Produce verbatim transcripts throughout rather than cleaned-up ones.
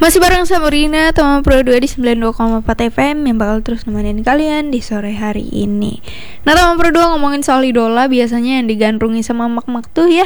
Masih bareng sama Rina, teman Pro dua di sembilan puluh dua koma empat F M yang bakal terus nemenin kalian di sore hari ini. Nah, teman Pro dua ngomongin soal idola, biasanya yang digandrungi sama mak-mak tuh ya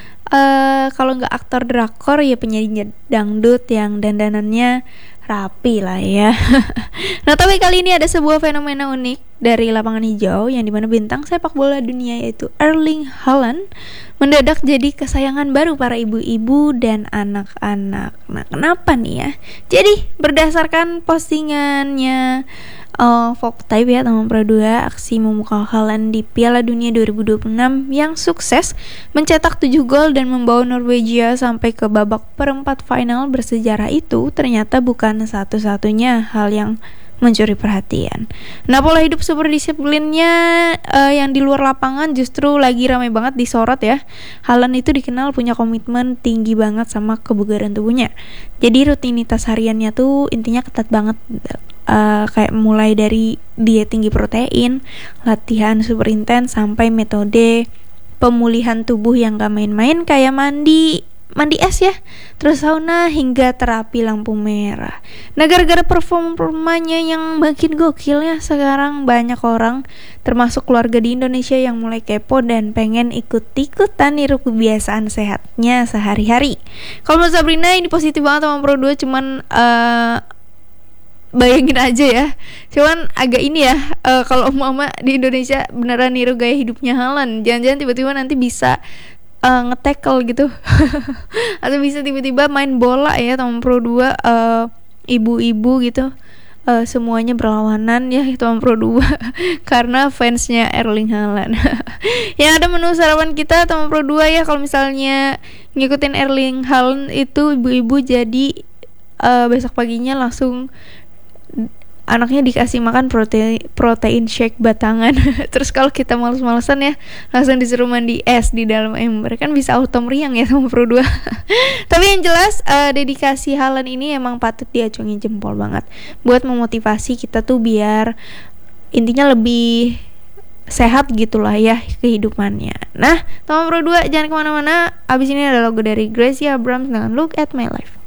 uh, kalau nggak aktor drakor ya penyanyi dangdut yang dandanannya rapi lah ya. Nah, tapi kali ini ada sebuah fenomena unik dari lapangan hijau yang dimana bintang sepak bola dunia yaitu Erling Haaland mendadak jadi kesayangan baru para ibu-ibu dan anak-anak. Nah, kenapa nih ya? Jadi berdasarkan postingannya uh, Vogue Type ya teman Pro dua, aksi memukau Haaland di Piala Dunia dua ribu dua puluh enam yang sukses mencetak tujuh gol dan membawa Norwegia sampai ke babak perempat final bersejarah itu ternyata bukan satu-satunya hal yang mencuri perhatian. Nah, pola hidup super disiplinnya uh, yang di luar lapangan justru lagi ramai banget disorot ya. Haaland itu dikenal punya komitmen tinggi banget sama kebugaran tubuhnya. Jadi rutinitas hariannya tuh intinya ketat banget. Uh, kayak mulai dari diet tinggi protein, latihan super intens, sampai metode pemulihan tubuh yang gak main-main kayak mandi mandi es ya, terus sauna hingga terapi lampu merah. Nah, gara-gara performanya yang makin gokil ya, sekarang banyak orang termasuk keluarga di Indonesia yang mulai kepo dan pengen ikut-ikutan niru kebiasaan sehatnya sehari-hari. Kalau menurut Sabrina ini positif banget sama Pro dua, cuman uh, bayangin aja ya, cuman agak ini ya, uh, kalau mama di Indonesia beneran niru gaya hidupnya Haaland, jangan-jangan tiba-tiba nanti bisa Uh, nge-tackle gitu atau bisa tiba-tiba main bola ya teman Pro dua, uh, ibu-ibu gitu, uh, semuanya berlawanan ya teman Pro dua karena fansnya Erling Haaland. Yang ada menu sarapan kita teman Pro dua ya, kalau misalnya ngikutin Erling Haaland itu ibu-ibu jadi uh, besok paginya langsung anaknya dikasih makan protein protein shake batangan. Terus kalau kita males-malesan ya langsung disuruh mandi es di dalam ember, kan bisa auto meriang ya sama Pro dua. Tapi yang jelas uh, dedikasi Haaland ini emang patut diacungi jempol banget buat memotivasi kita tuh biar intinya lebih sehat gitulah ya kehidupannya. Nah, teman Pro dua jangan kemana-mana, abis ini ada logo dari Gracia Abrams dengan Look at My Life.